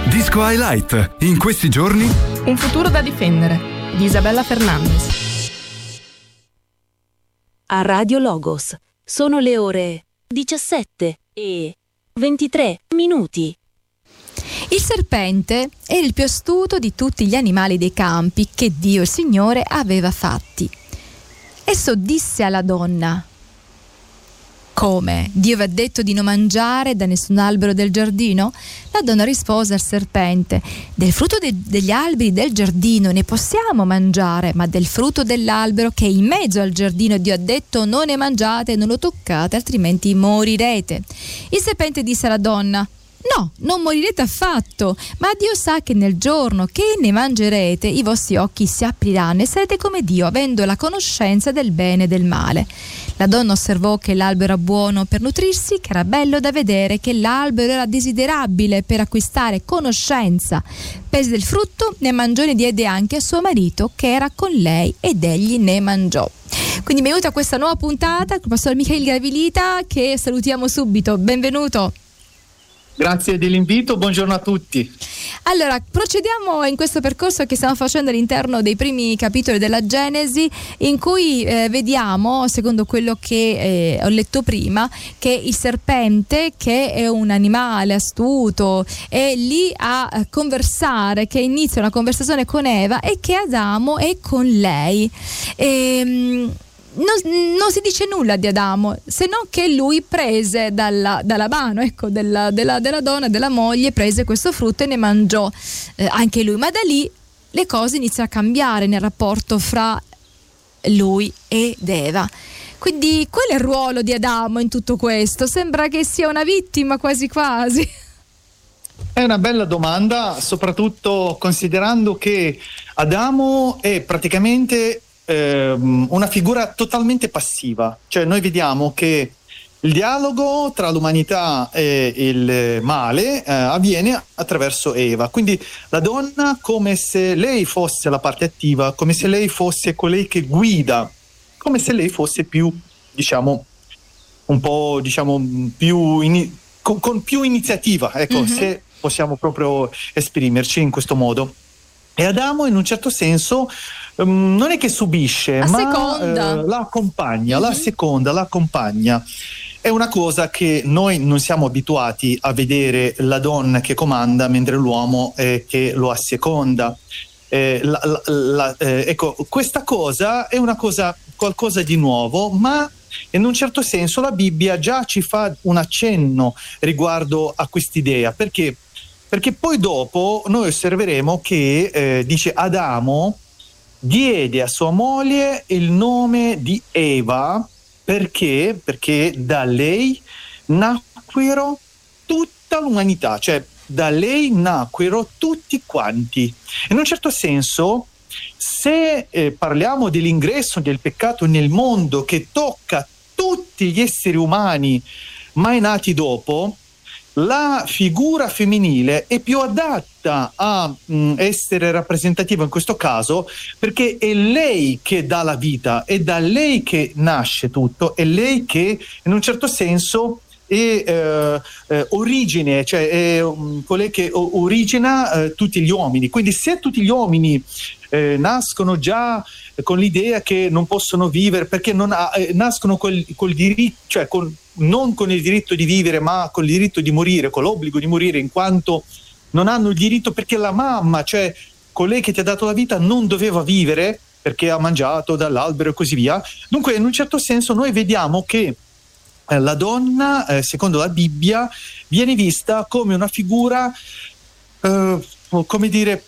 Disco Highlight. In questi giorni Un futuro da difendere di Isabella Fernandez. A Radio Logos sono le ore 17:23. Il serpente era il più astuto di tutti gli animali dei campi che Dio il Signore aveva fatti. Esso disse alla donna: come? Dio vi ha detto di non mangiare da nessun albero del giardino? La donna rispose al serpente: del frutto degli alberi del giardino ne possiamo mangiare, ma del frutto dell'albero che è in mezzo al giardino Dio ha detto non ne mangiate, non lo toccate, altrimenti morirete. Il serpente disse alla donna: no, non morirete affatto, ma Dio sa che nel giorno che ne mangerete i vostri occhi si apriranno e sarete come Dio, avendo la conoscenza del bene e del male. La donna osservò che l'albero era buono per nutrirsi, che era bello da vedere, che l'albero era desiderabile per acquistare conoscenza. Prese del frutto, ne mangiò e ne diede anche a suo marito che era con lei ed egli ne mangiò. Quindi benvenuto a questa nuova puntata con il Pastore Michael Gravilita, che salutiamo subito. Benvenuto. Grazie dell'invito, buongiorno a tutti. Allora, procediamo in questo percorso che stiamo facendo all'interno dei primi capitoli della Genesi, in cui vediamo, secondo quello che ho letto prima, che il serpente, che è un animale astuto, è lì a conversare, che inizia una conversazione con Eva e che Adamo è con lei. Non si dice nulla di Adamo, se non che lui prese dalla mano, ecco, della donna, della moglie, prese questo frutto e ne mangiò anche lui. Ma da lì le cose iniziano a cambiare nel rapporto fra lui ed Eva. Quindi qual è il ruolo di Adamo in tutto questo? Sembra che sia una vittima quasi quasi. È una bella domanda, soprattutto considerando che Adamo è praticamente una figura totalmente passiva. Cioè noi vediamo che il dialogo tra l'umanità e il male avviene attraverso Eva, quindi la donna come se lei fosse la parte attiva, come se lei fosse colei che guida, come se lei fosse più, diciamo, un po', diciamo, più con più iniziativa, ecco, se possiamo proprio esprimerci in questo modo. E Adamo in un certo senso non è che subisce, ma la accompagna, la accompagna. È una cosa che noi non siamo abituati a vedere, la donna che comanda mentre l'uomo che lo asseconda. Ecco, questa cosa è una cosa, qualcosa di nuovo, ma in un certo senso la Bibbia già ci fa un accenno riguardo a quest'idea, perché poi dopo noi osserveremo che dice Adamo diede a sua moglie il nome di Eva perché da lei nacquero tutta l'umanità, cioè da lei nacquero tutti quanti. In un certo senso, se parliamo dell'ingresso del peccato nel mondo che tocca tutti gli esseri umani mai nati dopo, la figura femminile è più adatta a essere rappresentativa in questo caso, perché è lei che dà la vita, è da lei che nasce tutto, è lei che in un certo senso è origine, cioè è colei che origina tutti gli uomini. Quindi se tutti gli uomini nascono già con l'idea che non possono vivere perché nascono col diritto, cioè non con il diritto di vivere, ma con il diritto di morire, con l'obbligo di morire, in quanto non hanno il diritto, perché la mamma, cioè colei che ti ha dato la vita, non doveva vivere perché ha mangiato dall'albero e così via. Dunque in un certo senso noi vediamo che la donna, secondo la Bibbia, viene vista come una figura come dire,